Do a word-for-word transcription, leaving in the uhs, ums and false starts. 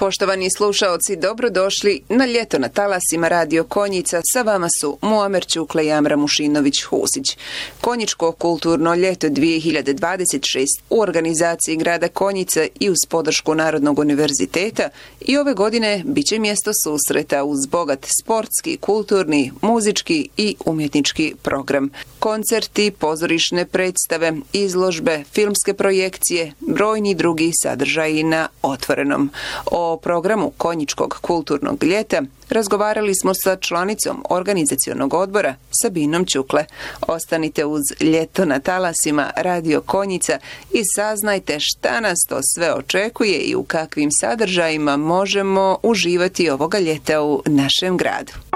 Poštovani slušaoci, dobrodošli na Ljeto na talasima Radio Konjica. Sa vama su Muamer Ćukle i Amra Mušinović-Husić. Konjičko kulturno ljeto dvije hiljade dvadeset šest u organizaciji grada Konjica i uz podršku Narodnog univerziteta i ove godine bit će mjesto susreta uz bogat sportski, kulturni, muzički i umjetnički program. Koncerti, pozorišne predstave, izložbe, filmske projekcije, brojni drugi sadržaji na otvorenom. O programu Konjičkog kulturnog ljeta razgovarali smo sa članicom organizacionog odbora Sabinom Ćukle. Ostanite uz Ljeto na talasima Radio Konjica i saznajte šta nas to sve očekuje i u kakvim sadržajima možemo uživati ovoga ljeta u našem gradu.